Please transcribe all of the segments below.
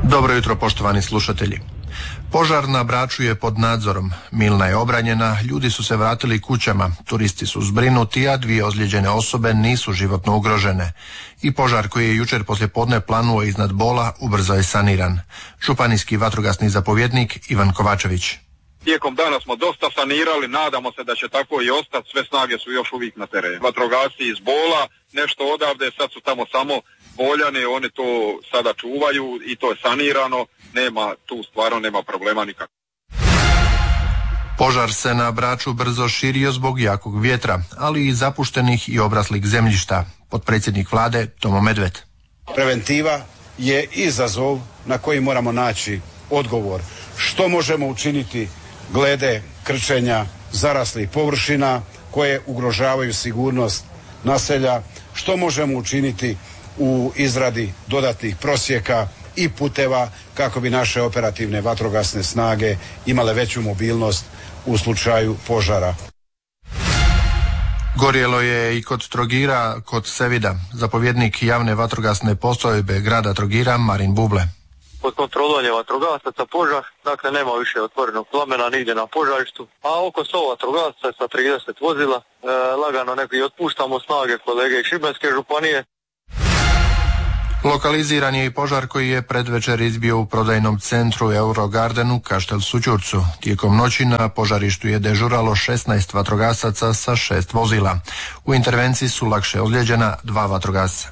Dobro jutro, poštovani slušatelji. Požar na Braču je pod nadzorom. Milna je obranjena, ljudi su se vratili kućama, turisti su zbrinuti, a 2 ozlijeđene osobe nisu životno ugrožene. I požar koji je jučer poslijepodne planuo iznad Bola ubrzo je saniran. Županijski vatrogasni zapovjednik Ivan Kovačević. Tijekom dana smo dosta sanirali, nadamo se da će tako i ostati, sve snage su još uvijek na terenu. Vatrogasci iz Bola, nešto odavde, sad su tamo samo Boljani, oni to sada čuvaju i to je sanirano, tu stvarno nema problema nikakvog. Požar se na Braču brzo širio zbog jakog vjetra, ali i zapuštenih i obraslih zemljišta. Potpredsjednik vlade Tomo Medved. Preventiva je izazov na koji moramo naći odgovor. Što možemo učiniti glede krčenja zaraslih površina koje ugrožavaju sigurnost naselja, što možemo učiniti u izradi dodatnih prosjeka i puteva kako bi naše operativne vatrogasne snage imale veću mobilnost u slučaju požara. Gorjelo je i kod Trogira, kod Sevida. Zapovjednik javne vatrogasne postrojbe grada Trogira Marin Buble. Pod kontrolom je vatrogasaca požar, dakle nema više otvorenog plamena nigdje na požarištu, a oko 100 vatrogasaca sa 30 vozila, lagano neki otpuštamo snage kolege iz Šibenske županije. Lokaliziran je i požar koji je predvečer izbio u prodajnom centru Eurogardenu Kaštel Sućurcu. Tijekom noći na požarištu je dežuralo 16 vatrogasaca sa 6 vozila. U intervenciji su lakše ozlijeđena 2 vatrogasca.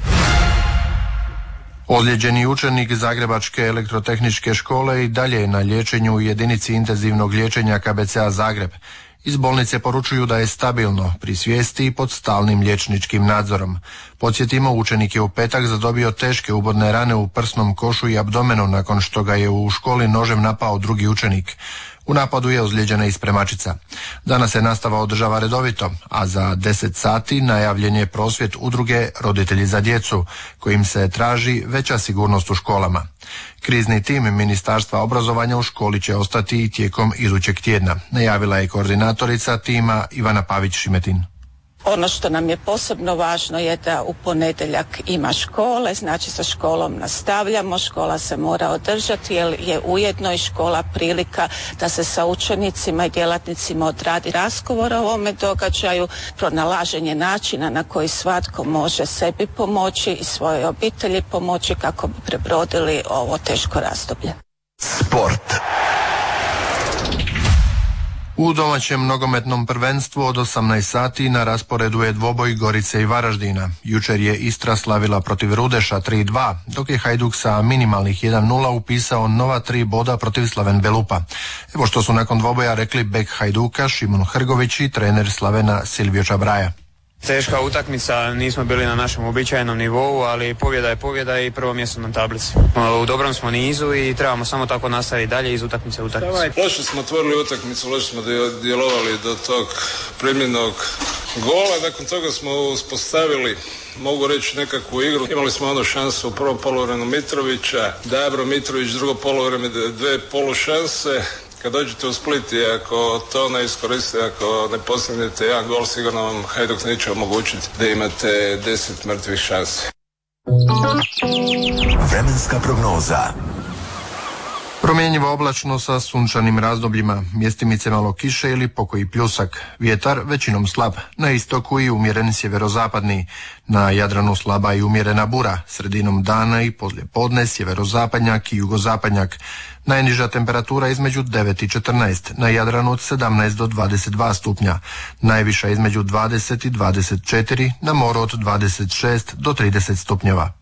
Ozlijeđeni učenik Zagrebačke elektrotehničke škole i dalje je na liječenju u jedinici intenzivnog liječenja KBC-a Zagreb. Iz bolnice poručuju da je stabilno, pri svijesti i pod stalnim liječničkim nadzorom. Podsjetimo, učenik je u petak zadobio teške ubodne rane u prsnom košu i abdomenu nakon što ga je u školi nožem napao drugi učenik. U napadu je ozlijeđena i spremačica. Danas se nastava održava redovito, a za 10 sati najavljen je prosvjed udruge Roditelji za djecu, kojim se traži veća sigurnost u školama. Krizni tim Ministarstva obrazovanja u školi će ostati i tijekom idućeg tjedna, najavila je koordinatorica tima Ivana Pavić-Šimetin. Ono što nam je posebno važno je da u ponedjeljak ima škole, znači sa školom nastavljamo, škola se mora održati jer je ujedno i škola prilika da se sa učenicima i djelatnicima odradi razgovor o ovome događaju, pronalaženje načina na koji svatko može sebi pomoći i svojoj obitelji pomoći kako bi prebrodili ovo teško razdoblje. Sport. U domaćem nogometnom prvenstvu od 18 sati na rasporedu je dvoboj Gorice i Varaždina. Jučer je Istra slavila protiv Rudeša 3-2, dok je Hajduk sa minimalnih 1-0 upisao nova 3 boda protiv Slaven Belupa. Evo što su nakon dvoboja rekli bek Hajduka Šimon Hrgović i trener Slavena Silvio Čabraja. Teška utakmica, nismo bili na našem uobičajenom nivou, ali pobjeda je pobjeda i prvo mjesto na tablici. U dobrom smo nizu i trebamo samo tako nastaviti dalje iz utakmice u utakmicu. Loše smo otvorili utakmicu, loše smo djelovali do tog primljenog gola, nakon toga smo uspostavili, mogu reći, nekakvu igru. Imali smo onu šansu u prvom poluvremenu Mitrovića, Dabro Mitrović drugo poluvreme, 2 polušanse. Kad dođete u Split i ako to ne iskoristite, ako ne postignete 1 gol, sigurno vam Hajduk neće omogućiti da imate 10 mrtvih šansi. Vremenska prognoza. Promjenjivo oblačno sa sunčanim razdobljima, mjestimice malo kiše ili pokoji pljusak. Vjetar većinom slab, na istoku i umjeren sjeverozapadni. Na Jadranu slaba i umjerena bura, sredinom dana i poslijepodne sjeverozapadnjak i jugozapadnjak. Najniža temperatura između 9 i 14, na Jadranu od 17 do 22 stupnja. Najviša između 20 i 24, na moru od 26 do 30 stupnjeva.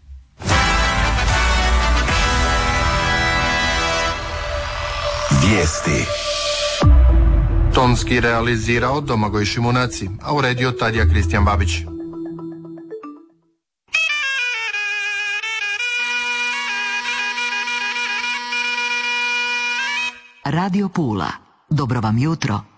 Vijesti. Tonski realizirao Domagoj Šimunaci, a uredio Tadija Kristijan Babić. Radio Pula. Dobro vam jutro.